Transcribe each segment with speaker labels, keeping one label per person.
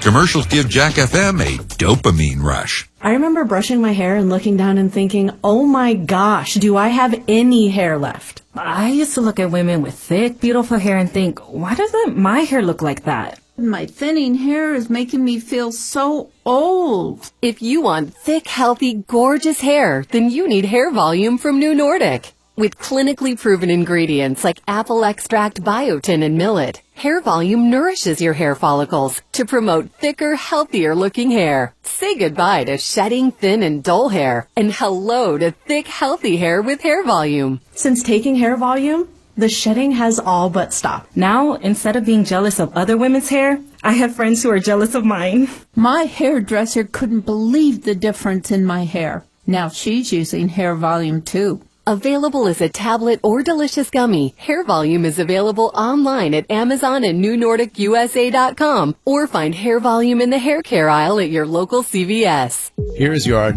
Speaker 1: Commercials give Jack FM a dopamine rush.
Speaker 2: I remember brushing my hair and looking down and thinking, oh my gosh, do I have any hair left?
Speaker 3: I used to look at women with thick, beautiful hair and think, why doesn't my hair look like that?
Speaker 4: My thinning hair is making me feel so old.
Speaker 5: If you want thick, healthy, gorgeous hair, then you need Hair Volume from New Nordic. With clinically proven ingredients like apple extract, biotin, and millet, Hair Volume nourishes your hair follicles to promote thicker, healthier looking hair. Say goodbye to shedding, thin, and dull hair, and hello to thick, healthy hair with Hair Volume.
Speaker 2: Since taking Hair Volume, the shedding has all but stopped.
Speaker 3: Now, instead of being jealous of other women's hair, I have friends who are jealous of mine.
Speaker 4: My hairdresser couldn't believe the difference in my hair. Now she's using Hair Volume too.
Speaker 5: Available as a tablet or delicious gummy, Hair Volume is available online at Amazon and NewNordicUSA.com, or find Hair Volume in the hair care aisle at your local CVS.
Speaker 6: Here's your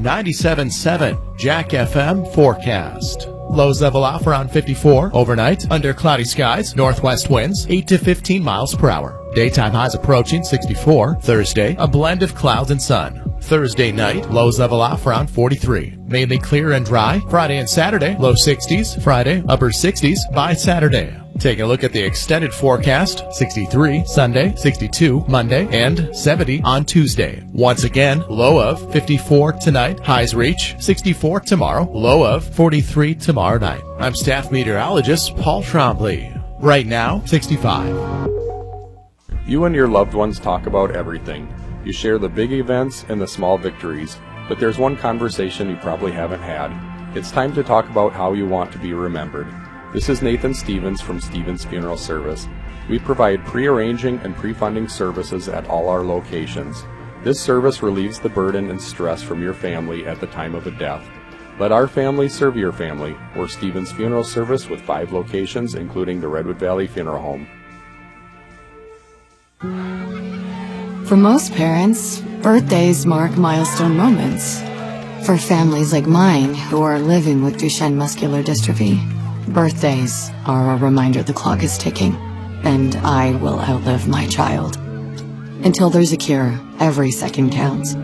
Speaker 6: 97.7 Jack FM forecast. Lows level off around 54 overnight, under cloudy skies, northwest winds 8 to 15 miles per hour. Daytime highs approaching 64. Thursday, a blend of clouds and sun. Thursday night, lows level off around 43. Mainly clear and dry. Friday and Saturday, low 60s. Friday, upper 60s by Saturday. Taking a look at the extended forecast, 63 Sunday, 62 Monday, and 70 on Tuesday. Once again, low of 54 tonight, highs reach 64 tomorrow, low of 43 tomorrow night. I'm staff meteorologist Paul Trombley. Right now, 65.
Speaker 7: You and your loved ones talk about everything. You share the big events and the small victories, but there's one conversation you probably haven't had. It's time to talk about how you want to be remembered. This is Nathan Stevens from Stevens Funeral Service. We provide pre-arranging and pre-funding services at all our locations. This service relieves the burden and stress from your family at the time of a death. Let our family serve your family. We're Stevens Funeral Service with 5 locations, including the Redwood Valley Funeral Home.
Speaker 8: For most parents, birthdays mark milestone moments. For families like mine who are living with Duchenne muscular dystrophy, birthdays are a reminder the clock is ticking, and I will outlive my child. Until there's a cure, every second counts.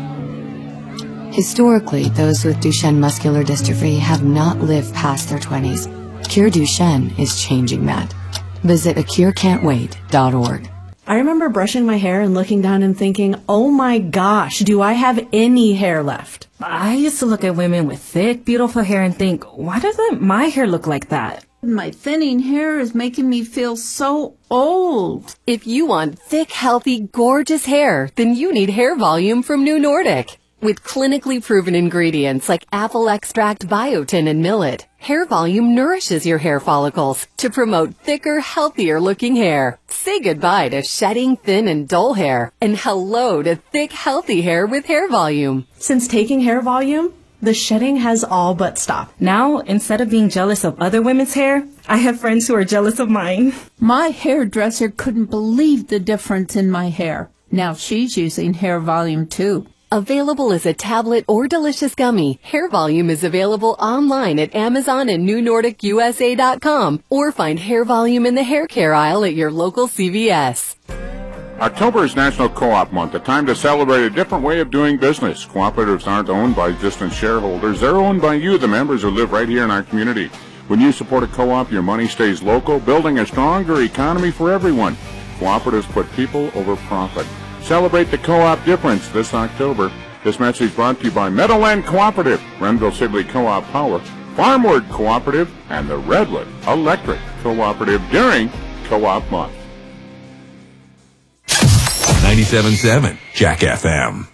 Speaker 8: Historically, those with Duchenne muscular dystrophy have not lived past their 20s. Cure Duchenne is changing that. Visit acurecan'twait.org.
Speaker 2: I remember brushing my hair and looking down and thinking, oh my gosh, do I have any hair left?
Speaker 3: I used to look at women with thick, beautiful hair and think, why doesn't my hair look like that?
Speaker 4: My thinning hair is making me feel so old.
Speaker 5: If you want thick, healthy, gorgeous hair, then you need Hair Volume from New Nordic. With clinically proven ingredients like apple extract, biotin, and millet, Hair Volume nourishes your hair follicles to promote thicker, healthier looking hair. Say goodbye to shedding, thin, and dull hair, and hello to thick, healthy hair with Hair Volume.
Speaker 2: Since taking Hair Volume, the shedding has all but stopped.
Speaker 3: Now, instead of being jealous of other women's hair, I have friends who are jealous of mine.
Speaker 4: My hairdresser couldn't believe the difference in my hair. Now she's using Hair Volume too.
Speaker 5: Available as a tablet or delicious gummy, Hair Volume is available online at Amazon and NewNordicUSA.com, or find Hair Volume in the hair care aisle at your local CVS.
Speaker 9: October is National Co-op Month, a time to celebrate a different way of doing business. Cooperatives aren't owned by distant shareholders. They're owned by you, the members who live right here in our community. When you support a co-op, your money stays local, building a stronger economy for everyone. Cooperatives put people over profit. Celebrate the co-op difference this October. This message brought to you by Meadowland Cooperative, Renville Sibley Co-op Power, Farmward Cooperative, and the Redwood Electric Cooperative during Co-op Month.
Speaker 1: 97.7 Jack FM.